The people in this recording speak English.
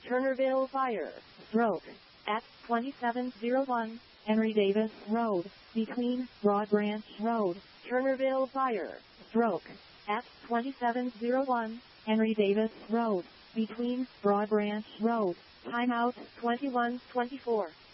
Turnerville Fire, stroke, at 2701 Henry Davis Road, between Broad Branch Road. Turnerville Fire, stroke, at 2701 Henry Davis Road, between Broad Branch Road. Timeout 2124.